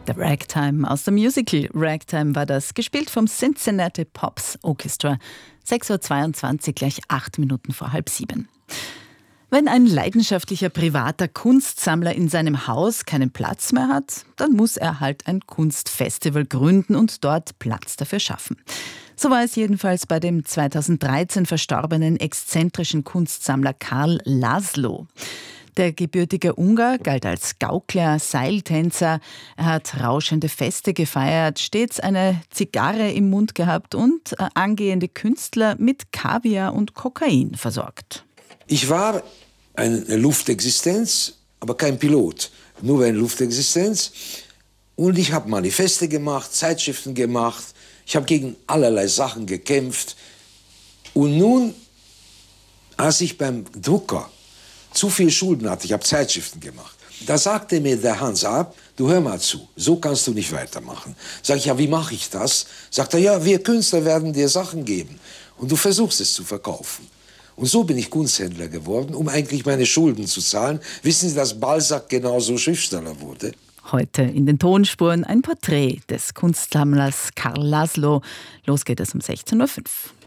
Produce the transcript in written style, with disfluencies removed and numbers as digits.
Der Ragtime aus dem Musical Ragtime war das, gespielt vom Cincinnati Pops Orchestra. 6:22 Uhr, gleich 8 Minuten vor 6:30. Wenn ein leidenschaftlicher privater Kunstsammler in seinem Haus keinen Platz mehr hat, dann muss er halt ein Kunstfestival gründen und dort Platz dafür schaffen. So war es jedenfalls bei dem 2013 verstorbenen exzentrischen Kunstsammler Karl Laszlo. Der gebürtige Ungar galt als Gaukler, Seiltänzer. Er hat rauschende Feste gefeiert, stets eine Zigarre im Mund gehabt und angehende Künstler mit Kaviar und Kokain versorgt. Ich war eine Luftexistenz, aber kein Pilot. Nur eine Luftexistenz. Und ich habe Manifeste gemacht, Zeitschriften gemacht. Ich habe gegen allerlei Sachen gekämpft. Und nun, als ich beim Drucker zu viel Schulden hatte, ich habe Zeitschriften gemacht, da sagte mir der Hans Arp, du hör mal zu, so kannst du nicht weitermachen. Sag ich, ja, wie mache ich das? Sagt er, ja, wir Künstler werden dir Sachen geben und du versuchst es zu verkaufen. Und so bin ich Kunsthändler geworden, um eigentlich meine Schulden zu zahlen. Wissen Sie, dass Balzac genauso Schriftsteller wurde? Heute in den Tonspuren ein Porträt des Kunstsammlers Karl Laszlo. Los geht es um 16:05 Uhr.